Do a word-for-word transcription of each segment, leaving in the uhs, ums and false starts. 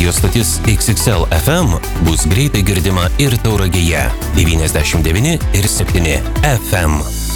Radio stotis X X L F M bus greitai girdima ir Tauragėje devyniasdešimt devyni ir septyni F M.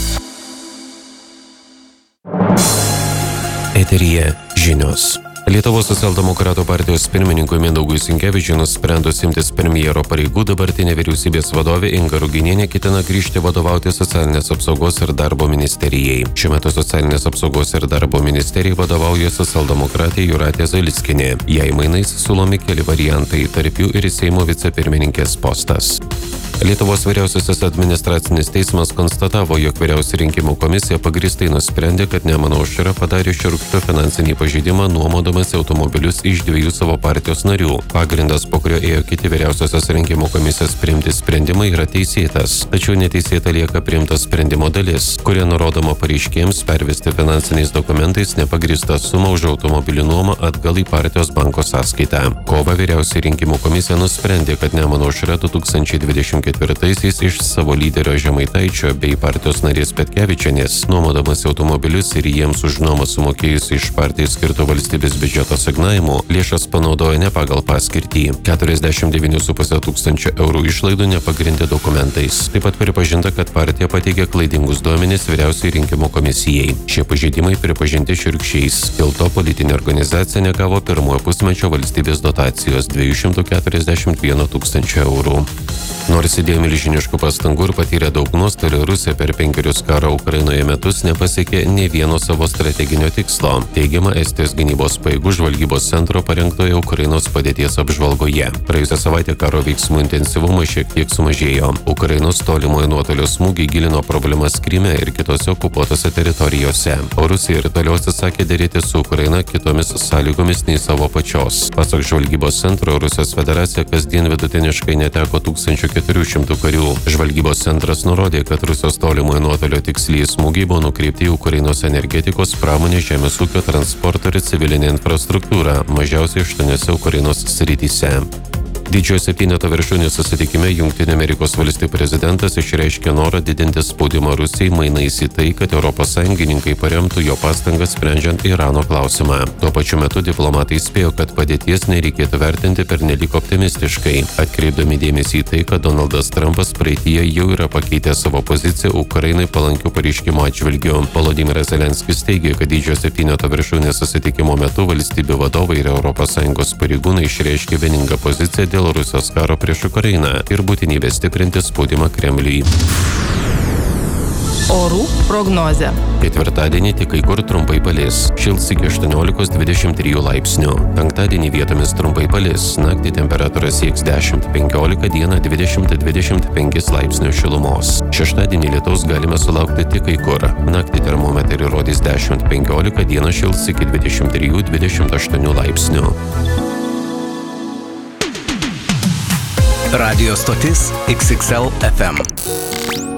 Eteryje žinios. Lietuvos socialdemokratų partijos pirmininkui Mindaugui Sinkevičiui nusprendus imtis premjero pareigų, dabartinė vyriausybės vadovė Inga Ruginienė ketina grįžti vadovauti socialinės apsaugos ir darbo ministerijai. Šiuo metu socialinės apsaugos ir darbo ministerijai vadovauja socialdemokratė Jūratė Zalickienė. Jai mainais siūlomi keli variantai, tarp jų ir Seimo vicepirmininkės postas. Lietuvos vyriausiasis administracinis teismas konstatavo, jog vyriausia rinkimų komisija pagrįstai nusprendė, kad Nemuno aušra padarė šiurkštų finansinį pažeidimą nuomodamas automobilius iš dviejų savo partijos narių. Pagrindas, po kurio ėjo kiti vyriausiosios rinkimų komisijos priimti sprendimai, yra teisėtas. Tačiau neteisėta lieka priimta sprendimo dalis, kurie nurodoma pareiškėjams pervesti finansiniais dokumentais nepagrįstą sumą už automobilių nuomą atgal į partijos banko sąskaitą. Kovą vyriausia rinkimų komisija nusprendė, kad Nemuno aušra du tūkstančiai dvidešimt ketvirtaisiais iš savo lyderio Žemaitaičio bei partijos narės Petkevičienės, nuomodamas automobilius ir jiems už nuomą sumokėjus iš partijai skirto valstybės biudžeto asignavimų, lėšas panaudojo ne pagal paskirtį. keturiasdešimt devyni su puse tūkstančio eurų išlaidų nepagrindė dokumentais. Taip pat pripažinta, kad partija pateikė klaidingus duomenis vyriausiai rinkimų komisijai. Šie pažeidimai pripažinti šiurkščiais. Dėl to politinė organizacija negavo pirmojo pusmečio valstybės dotacijos dviejų šimtų keturiasdešimt vieno tūkstančio eurų. Nors įdėjo milžiniškų pastangų ir patyrė daug nuostolių, Rusija per penkerius karo Ukrainoje metus nepasiekė nė vieno savo strateginio tikslo, teigiama Estijos gynybos pajėgų žvalgybos centro parengtoje Ukrainos padėties apžvalgoje. Praėjusią savaitę karo veiksmų intensyvumas šiek tiek sumažėjo. Ukrainos tolimojo nuotolio smūgiai gilino problemas Kryme ir kitose okupuotose teritorijose. O Rusija ir toliau atsisakė derėti su Ukraina kitomis sąlygomis nei savo pačios. Pasak žvalgybos centro, Rusijos federacija kasdien vidutiniškai neteko tūkstančių keturių šimtų karių. Žvalgybos centras nurodė, kad Rusijos tolimojo nuotolio tiksliai smūgiai buvo nukreipti į Ukrainos energetikos, pramonės, žemės ūkio, transporto ir civilinę infrastruktūrą mažiausiai aštuoniose Ukrainos srityse. Didžiojo septyneto viršūnių susitikime Jungtinių Amerikos valstijų prezidentas išreiškė norą didinti spaudimą Rusijai mainais į tai, kad Europos sąjungininkai paremtų jo pastangas sprendžiant Irano klausimą. Tuo pačiu metu diplomatai spėjo, kad padėties nereikėtų vertinti pernelyg optimistiškai, atkreipdami dėmesį į tai, kad Donaldas Trumpas praeityje jau yra pakeitęs savo poziciją Ukrainai palankių pareiškimų atžvilgiu. Volodymyras Zelenskis teigė, kad didžiojo septyneto viršūnės susitikimo metu valstybių vadovai ir Europos Sąjungos pareigūnai išreiškė vieningą poziciją dėl Rusijos karo prieš Ukrainą ir būtinybę stiprinti spaudimą Kremliui. Orų prognozė. Ketvirtadienį tik kai kur trumpai palis. Šils iki aštuoniolikos dvidešimt trijų laipsnių. Penktadienį vietomis trumpai palis. Naktį temperatūra sieks dešimt penkiolika, dieną dvidešimt dvidešimt penkis laipsnių šilumos. Šeštadienį lietaus galime sulaukti tik kai kur. Naktį termometrai rodys dešimt penkiolika, dieną šils iki dvidešimt trijų dvidešimt aštuonių laipsnių. Radio stotis X X L F M.